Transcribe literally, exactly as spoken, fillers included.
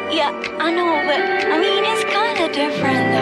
Yeah, I know, but I mean, it's kinda different